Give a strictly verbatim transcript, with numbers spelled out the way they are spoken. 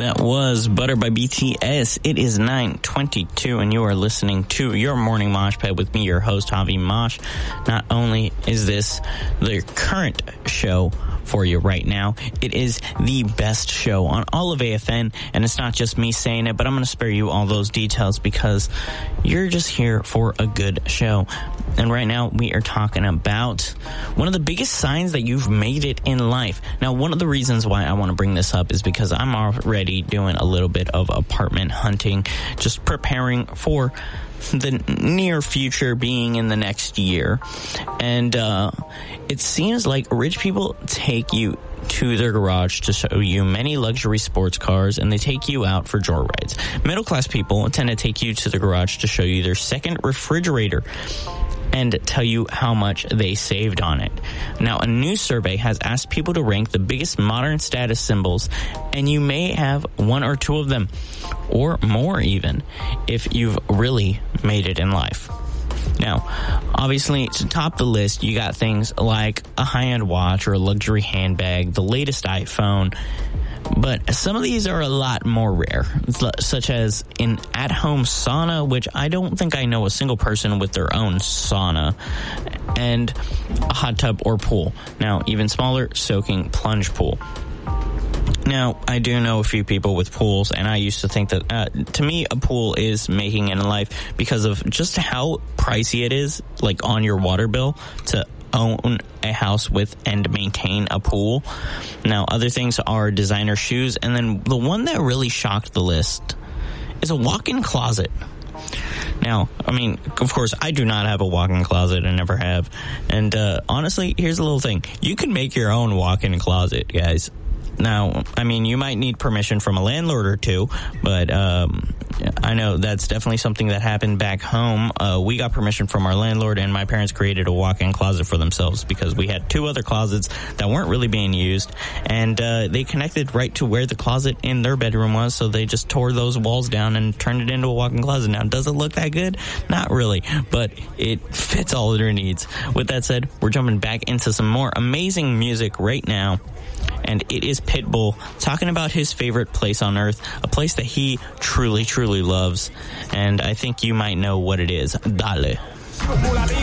That was Butter by B T S. It is nine twenty-two, and you are listening to your Morning Mosh Pad with me, your host, Javi Mosh. Not only is this the current show for you right now, it is the best show on all of A F N, and it's not just me saying it, but I'm going to spare you all those details because you're just here for a good show. And right now, we are talking about one of the biggest signs that you've made it in life. Now, one of the reasons why I want to bring this up is because I'm already doing a little bit of apartment hunting, just preparing for the near future being in the next year. And uh, it seems like rich people take you to their garage to show you many luxury sports cars, and they take you out for joyrides. Middle-class people tend to take you to the garage to show you their second refrigerator and tell you how much they saved on it. Now, a new survey has asked people to rank the biggest modern status symbols, and you may have one or two of them, or more even, if you've really made it in life. Now, obviously, to top the list, you got things like a high-end watch or a luxury handbag, the latest iPhone. But some of these are a lot more rare, such as an at-home sauna, which I don't think I know a single person with their own sauna, and a hot tub or pool. Now, even smaller, soaking plunge pool. Now, I do know a few people with pools, and I used to think that, uh, to me, a pool is making it in life because of just how pricey it is, like on your water bill, to own a house with and maintain a pool. Now, other things are designer shoes, and then the one that really shocked the list is a walk-in closet. Now, I mean, of course, I do not have a walk-in closet. I never have. And uh, honestly, here's a little thing. You can make your own walk-in closet, guys. Now, I mean, you might need permission from a landlord or two, but um, I know that's definitely something that happened back home. Uh, we got permission from our landlord, and my parents created a walk-in closet for themselves because we had two other closets that weren't really being used, and uh, they connected right to where the closet in their bedroom was, so they just tore those walls down and turned it into a walk-in closet. Now, does it look that good? Not really, but it fits all of their needs. With that said, we're jumping back into some more amazing music right now. And it is Pitbull talking about his favorite place on earth, a place that he truly, truly loves. And I think you might know what it is. Dale.